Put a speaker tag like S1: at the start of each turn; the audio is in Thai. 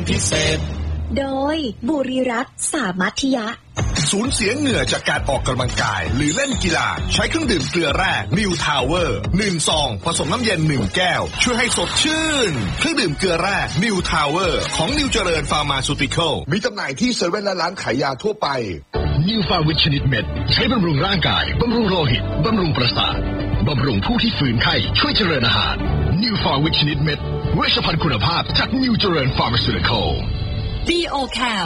S1: พิเศษ
S2: โดยบุรีรัตน์สามัธยะ
S3: สูญเสียเหงื่อจากการออกกำลังกายหรือเล่นกีฬาใช้เครื่องดื่มเกลือแร่นิวทาวเวอร์1ซองผสมน้ำเย็น1แก้วช่วยให้สดชื่นเครื่องดื่มเกลือแร่นิวทาวเวอร์ของนิวเจริญฟาร์มาซูติคอลมีจำหน่ายที่เซเว่นและร้านขายยาทั่วไป
S4: นิวฟาวิตชนิดเม็ดใช้บำรุงร่างกายบำรุงโลหิตบำรุงประสาทบำรุงผู้ที่ฝืนไข้ช่วยเจริญอาหารนิวฟาวิตชนิดเม็ดเวชภัณฑ์คุณภาพจากนิวเจริญฟาร์มาซูติคอล
S5: BO Cal